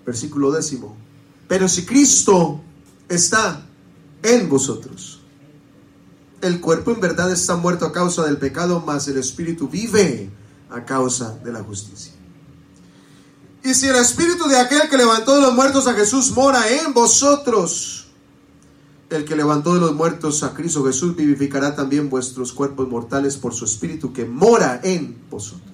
Versículo 10. Pero si Cristo está en vosotros, el cuerpo en verdad está muerto a causa del pecado, mas el espíritu vive a causa de la justicia. Y si el espíritu de aquel que levantó de los muertos a Jesús mora en vosotros, el que levantó de los muertos a Cristo Jesús vivificará también vuestros cuerpos mortales por su espíritu que mora en vosotros.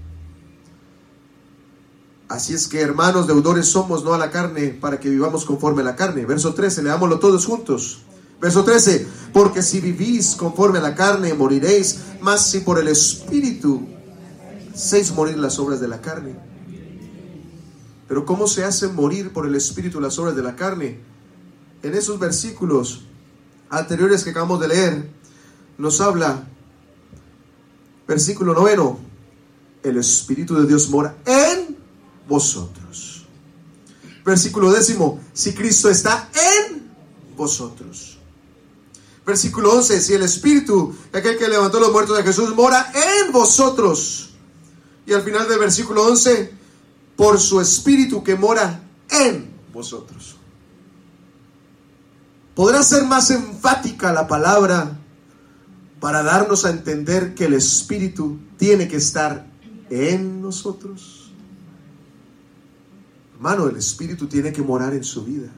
Así es que, hermanos, deudores somos, no a la carne, para que vivamos conforme a la carne. Verso 13, leámoslo todos juntos. Verso 13, porque si vivís conforme a la carne, moriréis, mas si por el espíritu hacéis morir las obras de la carne. Pero ¿cómo se hace morir por el espíritu las obras de la carne? En esos versículos anteriores que acabamos de leer, nos habla, versículo 9, el espíritu de Dios mora en vosotros. Versículo 10, si Cristo está en vosotros. Versículo 11, si el espíritu, aquel que levantó los muertos de Jesús, mora en vosotros. Y al final del versículo 11, por su espíritu que mora en vosotros. ¿Podrá ser más enfática la palabra para darnos a entender que el espíritu tiene que estar en nosotros? Hermano, el espíritu tiene que morar en su vida.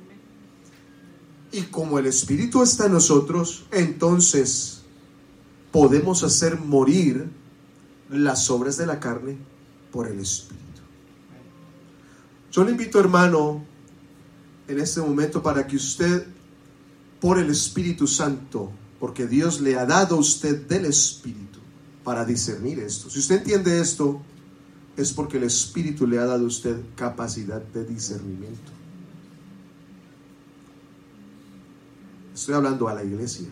Y como el espíritu está en nosotros, entonces podemos hacer morir las obras de la carne por el espíritu. Yo le invito, hermano, en este momento para que usted, por el Espíritu Santo, porque Dios le ha dado a usted del Espíritu para discernir esto. Si usted entiende esto, es porque el Espíritu le ha dado a usted capacidad de discernimiento. Estoy hablando a la iglesia.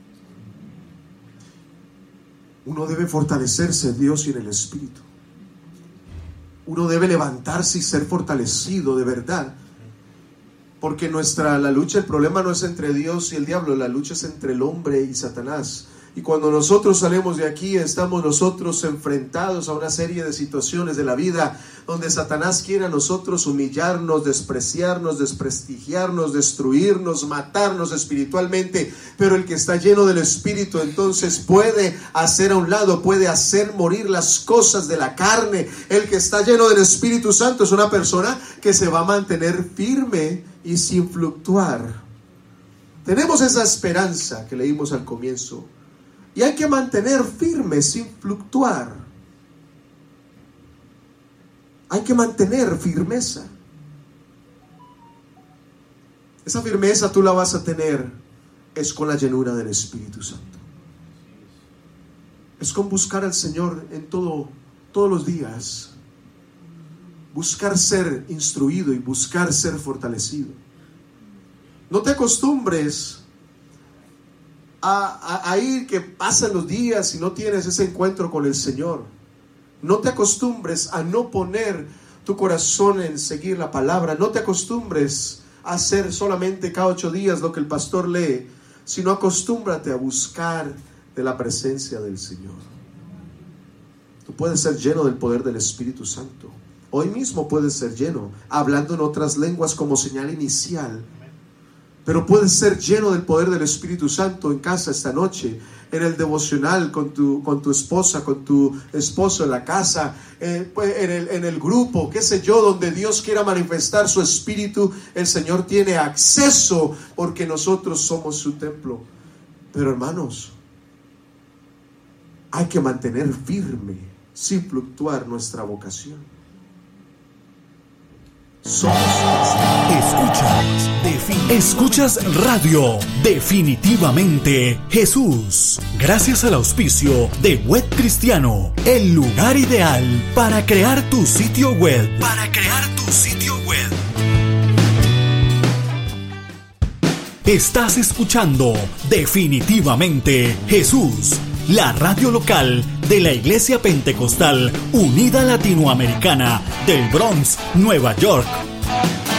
Uno debe fortalecerse en Dios y en el Espíritu. Uno debe levantarse y ser fortalecido de verdad. Porque la lucha, el problema no es entre Dios y el diablo, la lucha es entre el hombre y Satanás. Y cuando nosotros salimos de aquí, estamos nosotros enfrentados a una serie de situaciones de la vida donde Satanás quiere a nosotros humillarnos, despreciarnos, desprestigiarnos, destruirnos, matarnos espiritualmente. Pero el que está lleno del Espíritu entonces puede hacer a un lado, puede hacer morir las cosas de la carne. El que está lleno del Espíritu Santo es una persona que se va a mantener firme y sin fluctuar. Tenemos esa esperanza que leímos al comienzo. Y hay que mantener firme sin fluctuar. Hay que mantener firmeza. Esa firmeza tú la vas a tener es con la llenura del Espíritu Santo. Es con buscar al Señor en todos los días. Buscar ser instruido y buscar ser fortalecido. No te acostumbres a ir que pasan los días y no tienes ese encuentro con el Señor. No te acostumbres a no poner tu corazón en seguir la palabra. No te acostumbres a hacer solamente cada 8 días lo que el pastor lee, sino acostúmbrate a buscar de la presencia del Señor. Tú puedes ser lleno del poder del Espíritu Santo. Hoy mismo puedes ser lleno, hablando en otras lenguas como señal inicial. Pero puedes ser lleno del poder del Espíritu Santo en casa esta noche, en el devocional con tu esposa, con tu esposo en la casa, en el grupo, qué sé yo, donde Dios quiera manifestar su Espíritu. El Señor tiene acceso porque nosotros somos su templo. Pero hermanos, hay que mantener firme, sin fluctuar, nuestra vocación. Escuchas Radio Definitivamente Jesús. Gracias al auspicio de Web Cristiano, el lugar ideal para crear tu sitio web. Estás escuchando Definitivamente Jesús, la radio local de la Iglesia Pentecostal Unida Latinoamericana del Bronx, Nueva York,